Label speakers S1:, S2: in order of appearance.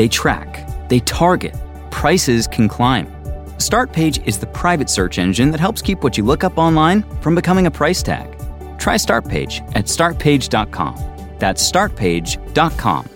S1: They track. They target. Prices can climb. Startpage is the private search engine that helps keep what you look up online from becoming a price tag. Try Startpage at startpage.com. That's startpage.com.